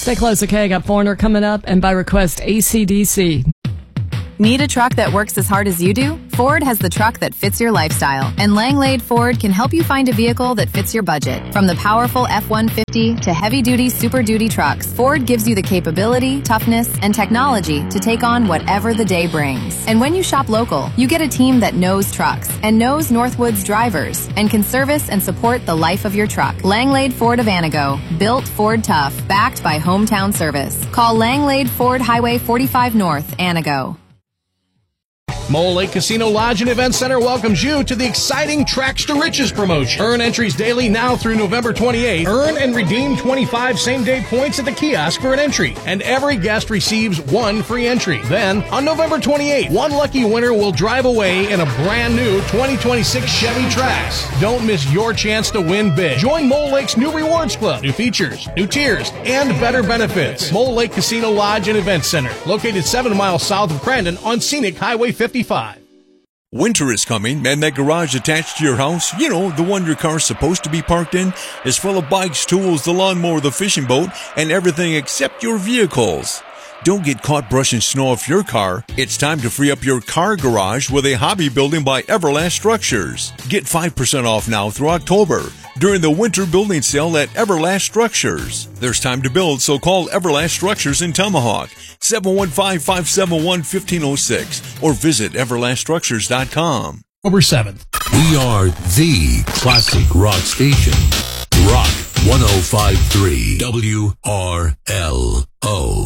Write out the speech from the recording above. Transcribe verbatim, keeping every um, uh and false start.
Stay close, okay? I got Foreigner coming up, and by request, A C D C. Need a truck that works as hard as you do? Ford has the truck that fits your lifestyle, and Langlade Ford can help you find a vehicle that fits your budget. From the powerful F one fifty to heavy-duty Super Duty trucks, Ford gives you the capability, toughness, and technology to take on whatever the day brings. And when you shop local, you get a team that knows trucks and knows Northwood's drivers and can service and support the life of your truck. Langlade Ford of Anago, built Ford tough, backed by hometown service. Call Langlade Ford Highway forty-five North, Anago. Mole Lake Casino Lodge and Event Center welcomes you to the exciting Tracks to Riches promotion. Earn entries daily now through November twenty-eighth. Earn and redeem twenty-five same-day points at the kiosk for an entry, and every guest receives one free entry. Then, on November twenty-eighth, one lucky winner will drive away in a brand new twenty twenty-six Chevy Trax. Don't miss your chance to win big. Join Mole Lake's new Rewards Club, new features, new tiers, and better benefits. Mole Lake Casino Lodge and Event Center, located seven miles south of Crandon on Scenic Highway fifty-five. Winter is coming, and that garage attached to your house, you know, the one your car's supposed to be parked in, is full of bikes, tools, the lawnmower, the fishing boat, and everything except your vehicles. Don't get caught brushing snow off your car. It's time to free up your car garage with a hobby building by Everlast Structures. Get five percent off now through October during the winter building sale at Everlast Structures. There's time to build, so call Everlast Structures in Tomahawk, seven one five, five seven one, one five zero six, or visit everlast structures dot com. October seventh. We are the classic rock station. Rock one oh five point three W R L O.